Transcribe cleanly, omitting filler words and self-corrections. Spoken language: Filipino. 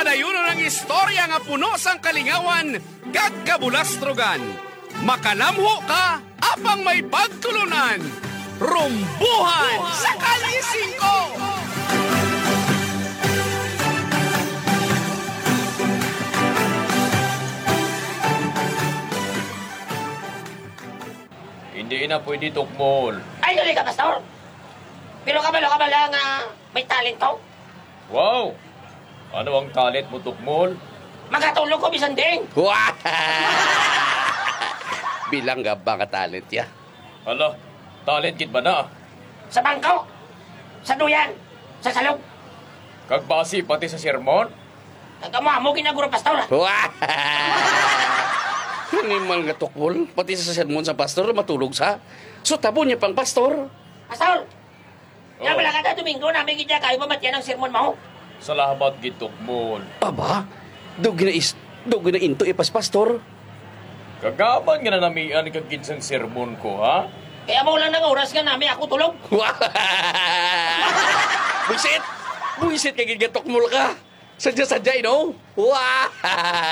Padayuno ng istorya nga puno sang kalingawan, gagkabulastrogan. Makalamho ka, apang may pagtulunan. Rumbuhan sa Kalye 5! Hindi na pwede tukmol. Ay, dali ka, Pastor. Pero kabalo ka ba lang may talento? Wow! Ano ang talent mo, tukmol? Magatulog ko bisan ding. Wah! Bilang nga ba nga talent ya? Hala, talent kit ba na? Sa bangko, sa duyan, sa salog. Kagbasi pati sa sermon? Kagamamo ginaguro, Pastor. Wah! Animal nga tukbol, pati sa sermon sa pastor matulog sa. So tabo niya pang pastor. Pastor, Oh. nga pala kada Domingo namin kita kayo pamatyan ang sermon mo. Salamat gid tukmol. Aba, dogi na into ipas pastor. Kagaban nga na namian kag ginsang sermon ko, ha? Kaya mo lang ng oras nga namin ako tulog. Wah! Buisit! Buisit kay gigatok mo ka. Sadya-sadya, no? Wah!